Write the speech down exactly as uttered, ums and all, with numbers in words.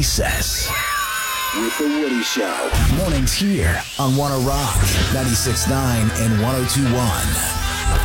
Recess with The Woody Show. Mornings here on Wanna Rock ninety-six point nine and one oh two point one.